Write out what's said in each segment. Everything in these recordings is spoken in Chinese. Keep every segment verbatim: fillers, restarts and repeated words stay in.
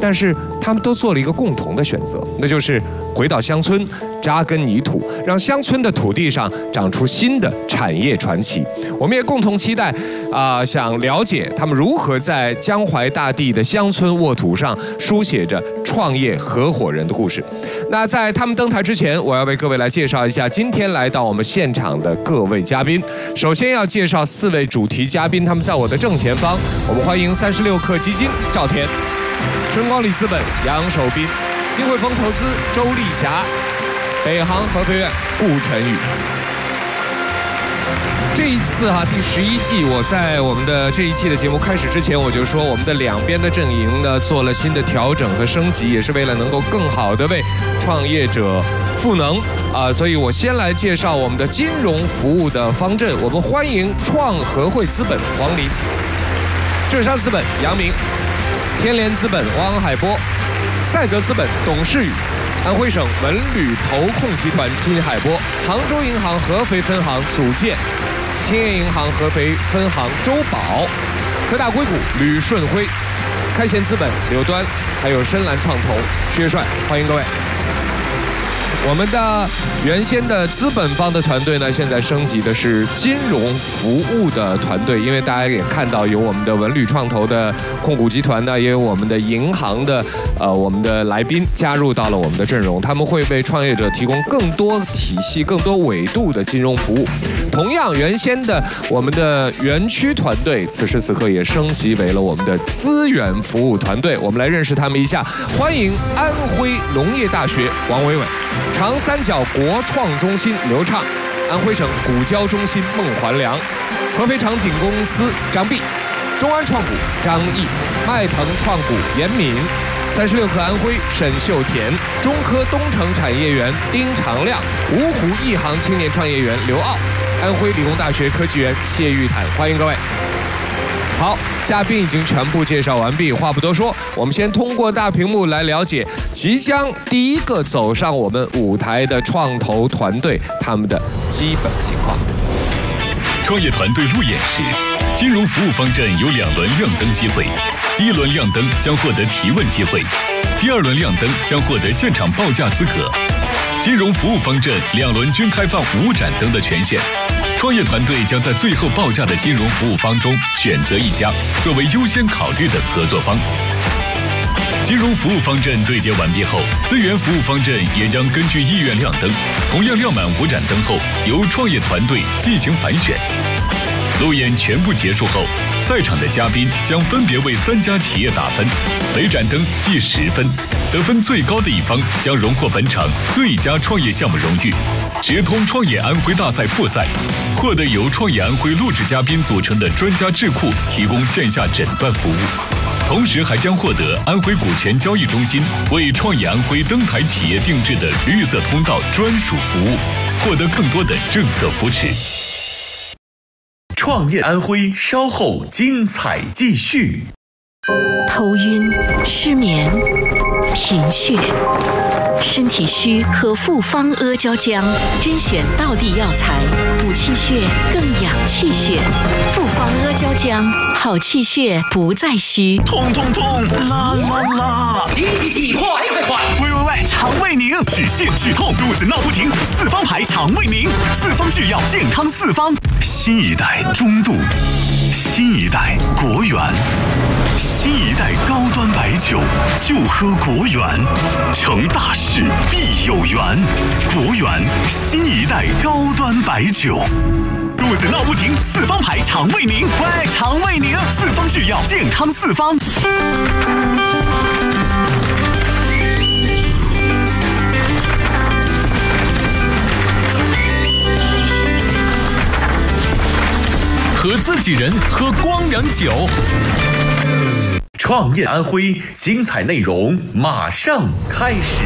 但是他们都做了一个共同的选择，那就是回到乡村，扎根泥土，让乡村的土地上长出新的产业传奇。我们也共同期待啊、呃，想了解他们如何在江淮大地的乡村沃土上书写着创业合伙人的故事。那在他们登台之前，我要为各位来介绍一下今天来到我们现场的各位嘉宾。首先要介绍四位主题嘉宾，他们在我的正前方。我们欢迎三十六氪基金赵田、春光里资本杨守斌、金汇丰投资周丽霞、北航合肥院顾晨宇。这一次哈、啊，第十一季，我在我们的这一季的节目开始之前，我就说我们的两边的阵营呢做了新的调整和升级，也是为了能够更好的为创业者赋能啊、呃。所以我先来介绍我们的金融服务的方阵，我们欢迎创和汇资本黄林、浙商资本杨明、天联资本汪海波、赛泽资本董事宇、安徽省文旅投控集团金海波、杭州银行合肥分行祖建、兴业银行合肥分行周宝、科大硅谷吕顺辉、开贤资本刘端，还有深蓝创投薛帅，欢迎各位。我们的原先的资本方的团队呢，现在升级的是金融服务的团队，因为大家也看到有我们的文旅创投的控股集团呢，也有我们的银行的呃我们的来宾加入到了我们的阵容，他们会为创业者提供更多体系、更多纬度的金融服务。同样，原先的我们的园区团队，此时此刻也升级为了我们的资源服务团队。我们来认识他们一下，欢迎安徽农业大学王伟伟、长三角国创中心刘畅、安徽省股交中心孟环良、合肥长景公司张碧、中安创股张毅、迈腾创股严敏、三十六氪安徽沈秀田、中科东城产业园丁长亮、芜湖一航青年创业园刘傲、安徽理工大学科技园谢玉坦，欢迎各位。好，嘉宾已经全部介绍完毕，话不多说，我们先通过大屏幕来了解即将第一个走上我们舞台的创投团队他们的基本情况。 创业团队路演时，金融服务方阵有两轮亮灯机会，第一轮亮灯将获得提问机会，第二轮亮灯将获得现场报价资格。金融服务方阵两轮均开放无盏灯的权限。创业团队将在最后报价的金融服务方中选择一家作为优先考虑的合作方。金融服务方阵对接完毕后，资源服务方阵也将根据意愿亮灯，同样亮满五盏灯后，由创业团队进行反选。路演全部结束后，在场的嘉宾将分别为三家企业打分，每盏灯计十分，得分最高的一方将荣获本场最佳创业项目荣誉。直通创业安徽大赛复赛，获得由创业安徽录制嘉宾组成的专家智库提供线下诊断服务，同时还将获得安徽股权交易中心为创业安徽登台企业定制的绿色通道专属服务，获得更多的政策扶持。 创业安徽稍后精彩继续。 头晕、失眠、贫血，身体虚喝复方阿胶浆，甄选道地药材，补气血更养气血。复方阿胶浆，好气血不再虚。 痛痛痛，啦啦啦！ 急急急，快快快！ 喂喂喂，肠胃宁，止泻止痛，肚子闹不停，四方牌肠胃宁，四方制药健康四方。新一代中度，新一代国源，新一代高端白酒就喝国源，成大事必有缘。国源新一代高端白酒。肚子闹不停，四方牌肠胃宁，喂，肠胃宁，四方制药健康四方。 和自己人喝光良酒。 创业安徽，精彩内容马上开始。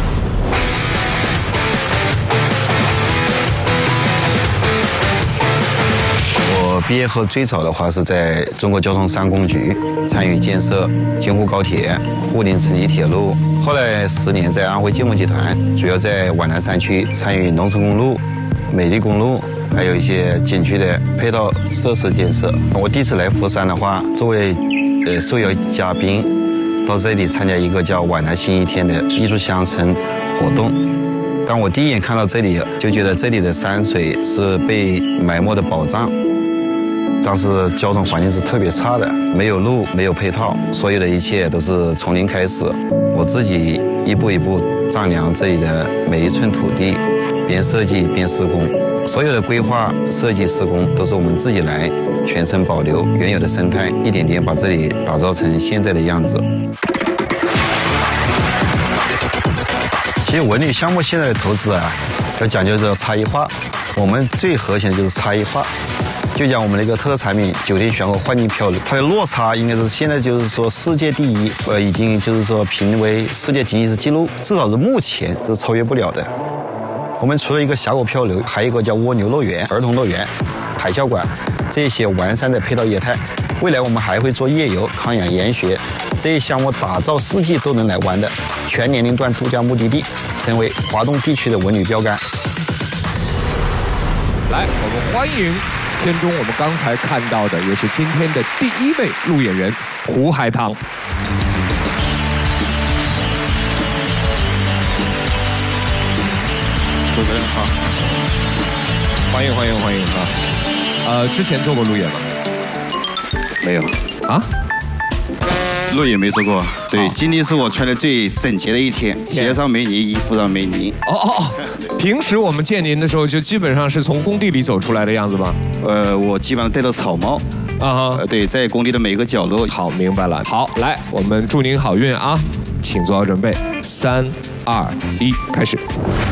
我毕业后最早的话是在中国交通三公局参与建设京沪高铁、沪宁城际铁路，后来十年在安徽金融集团，主要在皖南山区参与农村公路、美丽公路，还有一些景区的配套设施建设。我第一次来佛山的话，作为呃受邀嘉宾， 到这里参加一个叫皖南新一天的艺术乡村活动。当我第一眼看到这里，就觉得这里的山水是被埋没的宝藏。当时交通环境是特别差的，没有路，没有配套，所有的一切都是从零开始。我自己一步一步丈量这里的每一寸土地，边设计边施工。所有的规划、设计、施工都是我们自己来，全程保留原有的生态，一点点把这里打造成现在的样子。其实文旅项目现在的投资啊，要讲究这差异化。我们最核心的就是差异化。就讲我们的一个特色产品酒店选和环境漂流，它的落差应该是现在就是说世界第一，呃，已经就是说评为世界吉尼斯纪录，至少是目前是超越不了的。我们除了一个峡谷漂流，还有一个叫蜗牛乐园、儿童乐园、海啸馆这些完善的配套业态。未来我们还会做夜游、康养研学这些项目，打造四季都能来玩的全年龄段度假目的地，成为华东地区的文旅标杆。 来，我们欢迎片中我们刚才看到的，也是今天的第一位路演人胡海棠。主持人好，欢迎欢迎欢迎啊！呃，之前做过路演吗？ 没有啊， 路演没做过。对，今天是我穿的最整洁的一天，鞋上没泥，衣服上没泥。 哦哦哦！平时我们见您的时候，就基本上是从工地里走出来的样子吗？ 呃，我基本上戴着草帽。 啊、 呃，对，在工地的每个角落。 好，明白了。好，来，我们祝您好运啊！请做好准备，三、二、一，开始。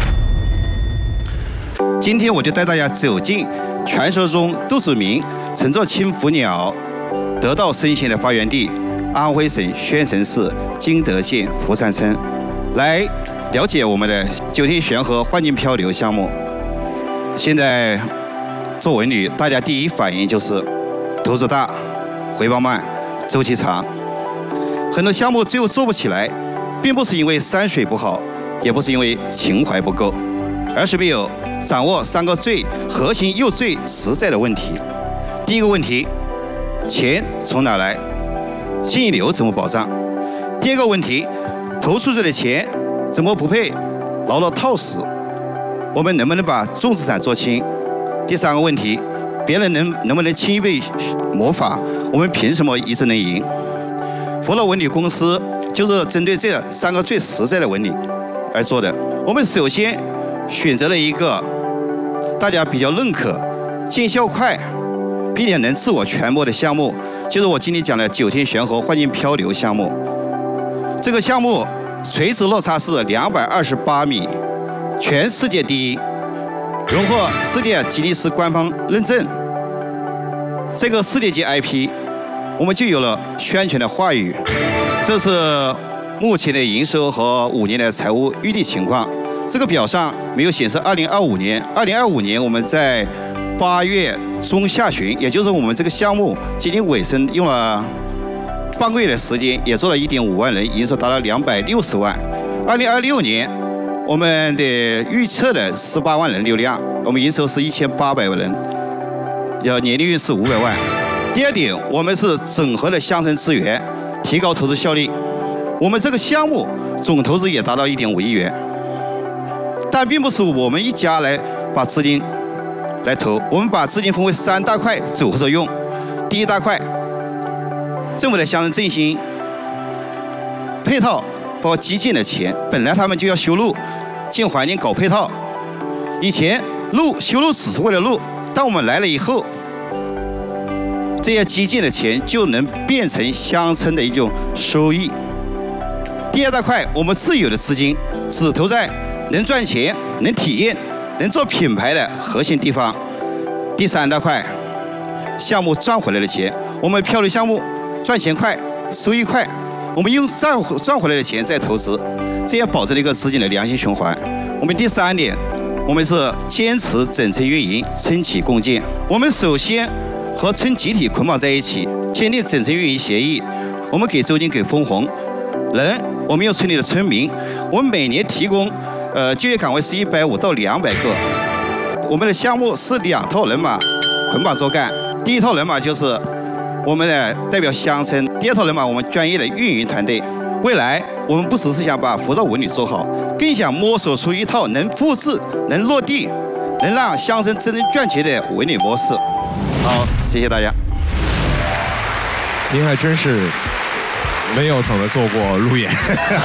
今天我就带大家走进传说中杜子明乘着青浮鸟得道升仙的发源地——安徽省宣城市金德县福山村，来了解我们的九天玄河幻境漂流项目。现在做文旅，大家第一反应就是投资大、回报慢、周期长。很多项目最后做不起来，并不是因为山水不好，也不是因为情怀不够，而是没有掌握三个最核心又最实在的问题。第一个问题，钱从哪来？现金流怎么保障？第二个问题，投出去的钱怎么不被牢牢套死？我们能不能把重资产做轻？第三个问题，别人能能不能轻易被魔法？我们凭什么一直能赢？佛乐文旅公司就是针对这三个最实在的问题而做的。我们首先选择了一个大家比较认可、见效快，并且能自我传播的项目，就是我今天讲的九天玄河幻境漂流项目。这个项目垂直落差是两百二十八米，全世界第一，荣获世界吉尼斯官方认证。这个世界级 I P， 我们就有了宣传的话语。这是目前的营收和五年的财务预计情况。这个表上没有显示二零二五年。二零二五年我们在八月中下旬，也就是我们这个项目接近尾声，用了半个月的时间，也做了一点五万人，营收达到两百六十万。二零二六年我们的预测的十八万人流量，我们营收是一千八百万人，要年利润是五百万。第二点，我们是整合了乡村资源，提高投资效率。我们这个项目总投资也达到一点五亿元。但并不是我们一家来把资金来投，我们把资金分为三大块组合着用。第一大块，政府的乡镇振兴配套，包括基建的钱，本来他们就要修路、建环境、搞配套。以前路修路只是为了路，当我们来了以后，这些基建的钱就能变成乡村的一种收益。第二大块，我们自有的资金只投在能赚钱、能体验、能做品牌的核心地方。第三大块，项目赚回来的钱，我们漂流项目赚钱快、收益快，我们用赚赚回来的钱再投资，这样保证了一个资金的良性循环。我们第三点，我们是坚持整村运营、村企共建。我们首先和村集体捆绑在一起，签订整村运营协议。我们给租金，给分红，人我们用村里的村民，我们每年提供。呃，就业岗位是一百五到两百个。我们的项目是两套人马捆绑做干。第一套人马就是我们的代表乡村，第二套人马我们专业的运营团队。 未来我们不只是想把辅导文旅做好，更想摸索出一套能复制、能落地、能让乡村真正赚钱的文旅模式。好，谢谢大家。 您还真是没有怎么做过路演。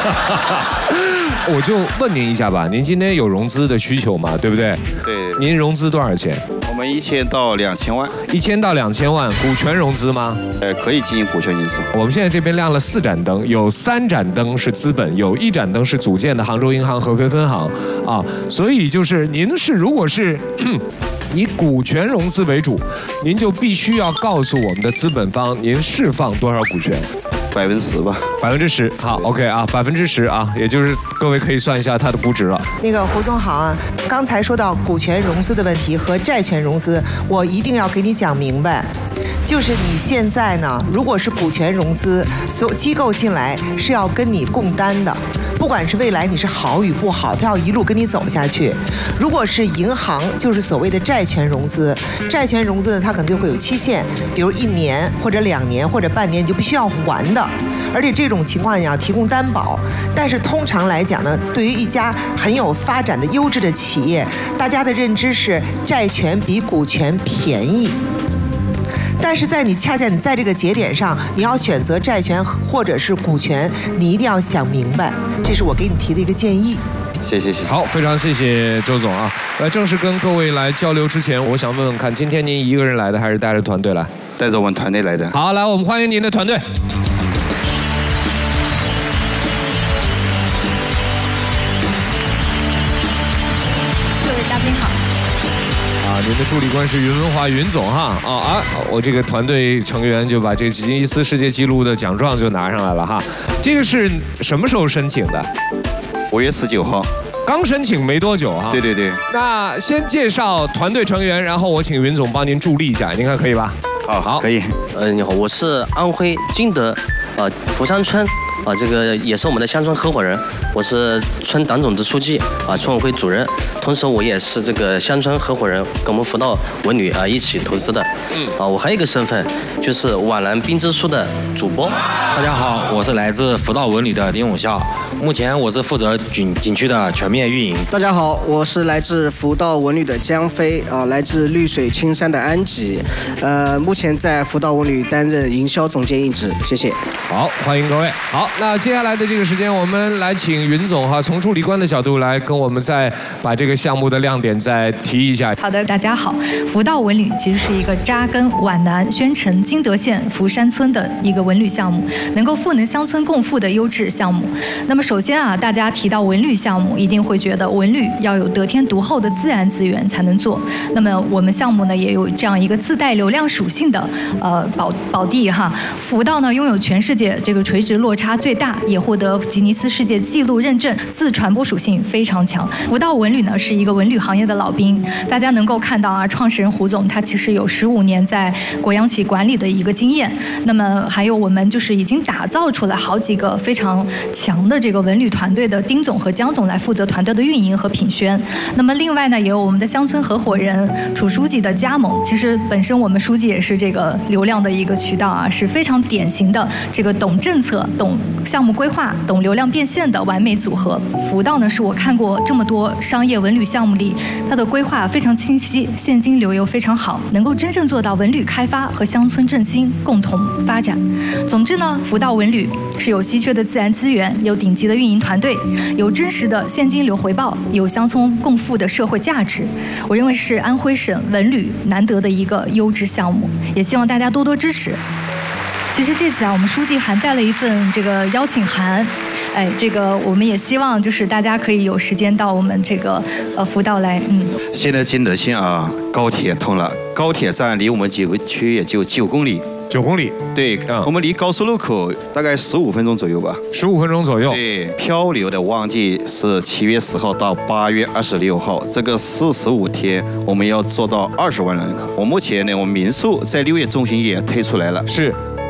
我就问您一下吧，您今天有融资的需求吗？对不对？ 对。 您融资多少钱？ 我们一千到两千万。 一千到两千万，股权融资吗？ 呃，可以进行股权融资。 我们现在这边亮了四盏灯，有三盏灯是资本，有一盏灯是组建的杭州银行合肥分行啊。所以就是您是如果是以股权融资为主，您就必须要告诉我们的资本方，您释放多少股权？ 百分之十吧， 百分之十。好 ，OK 啊，百分之十啊，也就是各位可以算一下它的估值了。 那个胡总好啊，刚才说到股权融资的问题和债权融资，我一定要给你讲明白。就是你现在呢，如果是股权融资，所有机构进来是要跟你共担的，不管是未来你是好与不好，它要一路跟你走下去。如果是银行，就是所谓的债权融资，债权融资呢，它可能就会有期限，比如一年或者两年或者半年，你就必须要还的。而且这种情况你要提供担保。但是通常来讲呢，对于一家很有发展的优质的企业，大家的认知是债权比股权便宜。但是在你恰恰你在这个节点上，你要选择债权或者是股权，你一定要想明白，这是我给你提的一个建议。 谢谢谢谢。 好，非常谢谢周总啊。呃，正式跟各位来交流之前，我想问问看，今天您一个人来的，还是带着团队来？ 带着我们团队来的。 好，来，我们欢迎您的团队。 各位嘉宾好。 啊，您的助理官是云文华云总哈啊啊！我这个团队成员就把这个吉尼斯世界纪录的奖状就拿上来了哈。这个是什么时候申请的？ 五月十九号。 刚申请没多久哈。 对对对。 那先介绍团队成员，然后我请云总帮您助力一下，您看可以吧？ 好，好，可以。 呃，你好，我是安徽金德，呃，福山村。啊，这个也是我们的乡村合伙人，我是村党总支书记啊，村委会主任，同时我也是这个乡村合伙人，跟我们辅导文旅啊一起投资的。嗯，啊，我还有一个身份就是皖南冰之书的主播。 大家好，我是来自辅导文旅的丁永孝，目前我是负责景景区的全面运营。 大家好，我是来自辅导文旅的江飞啊，来自绿水青山的安吉，呃，目前在辅导文旅担任营销总监一职，谢谢。 好，欢迎各位。好。那接下来的这个时间，我们来请云总哈，从助理官的角度来跟我们再把这个项目的亮点再提一下。 好的，大家好，辅导文旅其实是一个扎根皖南宣城金德县福山村的一个文旅项目，能够赋能乡村共富的优质项目。那么首先啊，大家提到文旅项目，一定会觉得文旅要有得天独厚的自然资源才能做。那么我们项目呢，也有这样一个自带流量属性的呃宝宝地哈。辅导呢，拥有全世界这个垂直落差最大，也获得吉尼斯世界纪录认证，自传播属性非常强。辅导文旅呢是一个文旅行业的老兵，大家能够看到啊，创始人胡总他其实有十五年在国央企管理的一个经验。那么还有我们就是已经打造出来好几个非常强的这个文旅团队的丁总和江总来负责团队的运营和品宣。那么另外呢，也有我们的乡村合伙人楚书记的加盟。其实本身我们书记也是这个流量的一个渠道啊，是非常典型的这个懂政策、懂项目规划、懂流量变现的完美组合。辅导呢，是我看过这么多商业文旅项目里，它的规划非常清晰，现金流又非常好，能够真正做到文旅开发和乡村振兴共同发展。总之呢，辅导文旅是有稀缺的自然资源，有顶级的运营团队，有真实的现金流回报，有乡村共富的社会价值。我认为是安徽省文旅难得的一个优质项目，也希望大家多多支持。其实这次啊，我们书记还带了一份这个邀请函，哎，这个我们也希望就是大家可以有时间到我们这个呃辅导来，嗯。 现在金德县啊，高铁通了，高铁站离我们景区也就九公里。 九公里， 对，嗯、我们离高速路口大概十五分钟左右吧。 十五分钟左右。 对，漂流的旺季是七月十号到八月二十六号，这个四十五天我们要做到二十万人口。我目前呢，我们民宿在六月中旬也推出来了。 是。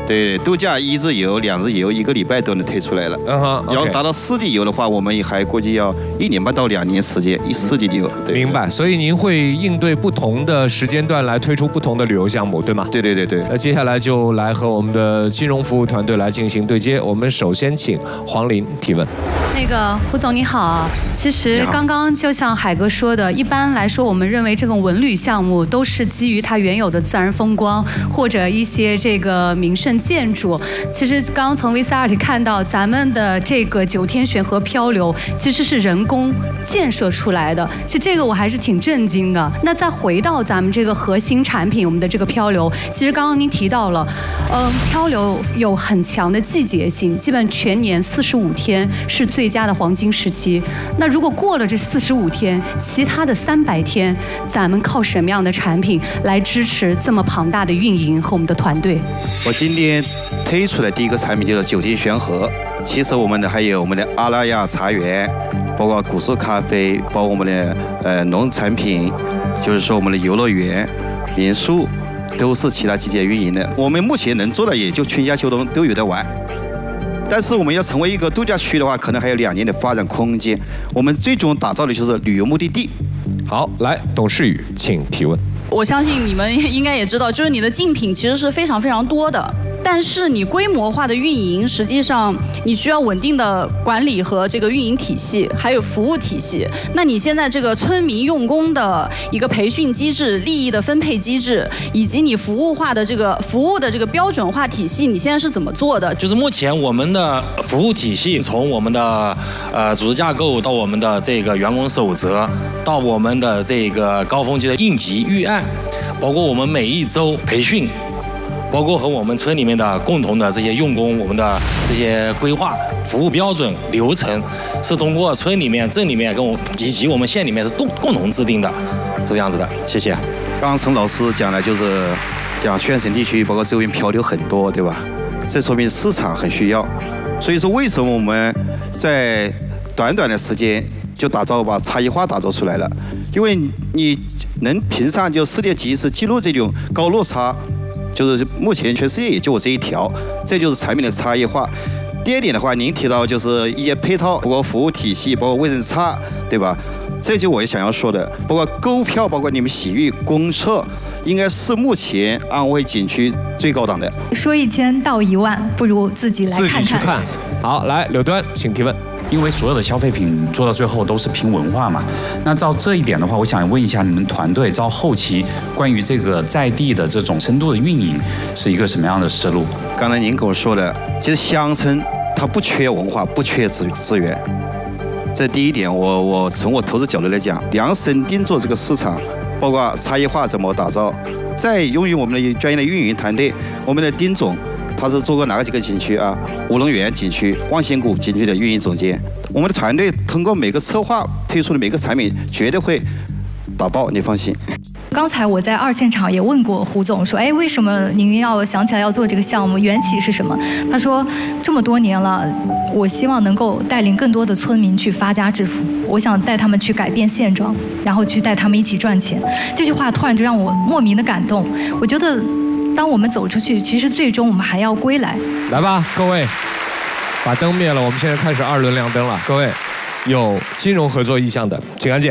对，度假一日游、两日游，一个礼拜都能推出来了。 嗯哼， 要达到四地游的话，我们还估计要一年半到两年时间，一四地游。 明白。所以您会应对不同的时间段来推出不同的旅游项目，对吗？ 对对对对。 那接下来就来和我们的金融服务团队来进行对接。我们首先请黄林提问。 那个胡总你好，其实刚刚就像海哥说的，一般来说，我们认为这个文旅项目都是基于它原有的自然风光或者一些这个名胜建筑。其实刚刚从 V C R 里看到，咱们的这个九天玄河漂流其实是人工建设出来的，其实这个我还是挺震惊的。那再回到咱们这个核心产品，我们的这个漂流，其实刚刚您提到了，嗯，漂流有很强的季节性，基本全年四十五天是最佳的黄金时期。那如果过了这四十五天，其他的三百天，咱们靠什么样的产品来支持这么庞大的运营和我们的团队？ 我今天推出的第一个产品就是九天玄河，其实我们的还有我们的阿拉亚茶园，包括古树咖啡，包括我们的呃农产品，就是说我们的游乐园、民宿，都是其他季节运营的。我们目前能做的也就春夏秋冬都有得玩。但是我们要成为一个度假区的话，可能还有两年的发展空间。我们最终打造的就是旅游目的地。 好，来，董世宇，请提问。 我相信你们应该也知道，就是你的竞品其实是非常非常多的，但是你规模化的运营，实际上你需要稳定的管理和这个运营体系，还有服务体系。那你现在这个村民用工的一个培训机制、利益的分配机制，以及你服务化的这个服务的这个标准化体系，你现在是怎么做的？ 就是目前我们的服务体系，从我们的呃组织架构到我们的这个员工守则，到我们的这个高峰期的应急预案，包括我们每一周培训，包括和我们村里面的共同的这些用工，我们的这些规划、服务标准、流程，是通过村里面、镇里面跟我以及我们县里面是共共同制定的，是这样子的。谢谢。 刚刚陈老师讲的就是讲宣城地区，包括周边漂流很多，对吧？这说明市场很需要。所以说，为什么我们在短短的时间就打造把差异化打造出来了？因为你能评上就世界吉尼斯纪录这种高落差，就是目前全世界也就我这一条，这就是产品的差异化。第二点的话，您提到就是一些配套，包括服务体系，包括卫生差，对吧？这就我想要说的，包括购票，包括你们洗浴、公厕，应该是目前安徽景区最高档的。 说一千道一万，不如自己来看看。 自己去看。好，来，柳端，请提问。 因为所有的消费品做到最后都是拼文化嘛，那照这一点的话，我想问一下你们团队照后期关于这个在地的这种深度的运营是一个什么样的思路？ 刚才您跟我说的，其实乡村它不缺文化，不缺资资源，这第一点我我从我投资角度来讲，量身定做这个市场，包括差异化怎么打造，再用于我们的专业的运营团队，我们的丁总。他是做过哪个几个景区啊？五龙园景区、望仙谷景区的运营总监。我们的团队通过每个策划推出的每个产品，绝对会打爆，你放心。 刚才我在二现场也问过胡总说，哎，为什么您要想起来要做这个项目？缘起是什么？他说，这么多年了，我希望能够带领更多的村民去发家致富，我想带他们去改变现状，然后去带他们一起赚钱。这句话突然就让我莫名的感动。我觉得。当我们走出去，其实最终我们还要归来。 来吧，各位，把灯灭了，我们现在开始二轮亮灯了。各位，有金融合作意向的，请按键。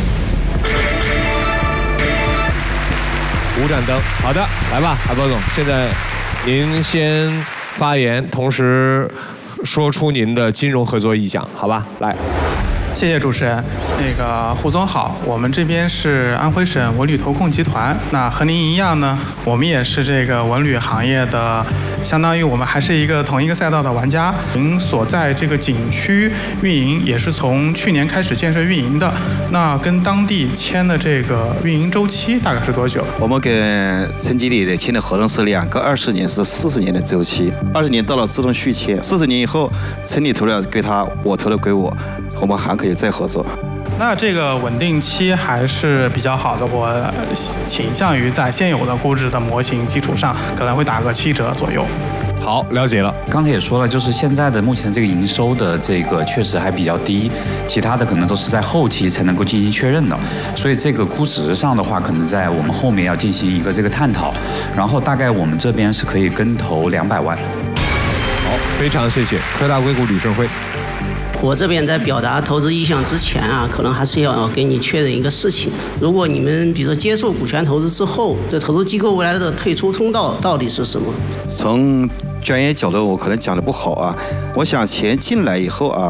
五盏灯，好的，来吧，海波总，现在您先发言，同时说出您的金融合作意向，好吧？来。 谢谢主持人，那个胡总好，我们这边是安徽省文旅投控集团。那和您一样呢，我们也是这个文旅行业的，相当于我们还是一个同一个赛道的玩家。您所在这个景区运营也是从去年开始建设运营的，那跟当地签的这个运营周期大概是多久？ 我们跟陈经理的签的合同是两个二十年是四十年的周期，二十年到了自动续签，四十年以后陈理投了归他，我投了归我，我们还可以再合作。 那这个稳定期还是比较好的，我倾向于在现有的估值的模型基础上，可能会打个七折左右。 好，了解了。 刚才也说了，就是现在的目前这个营收的这个确实还比较低，其他的可能都是在后期才能够进行确认的，所以这个估值上的话，可能在我们后面要进行一个这个探讨。然后大概我们这边是可以跟投两百万。 好，非常谢谢科大硅谷吕顺辉。 我这边在表达投资意向之前啊，可能还是要给你确认一个事情：如果你们比如说接受股权投资之后，这投资机构未来的退出通道到底是什么？ 从专业角度，我可能讲的不好啊。我想钱进来以后啊，